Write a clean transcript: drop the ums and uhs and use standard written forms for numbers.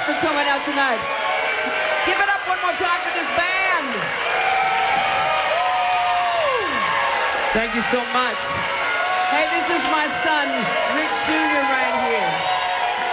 for coming out tonight. Give it up one more time for this band. Woo! Thank you so much. Hey, this is my son, Rick Jr. right here.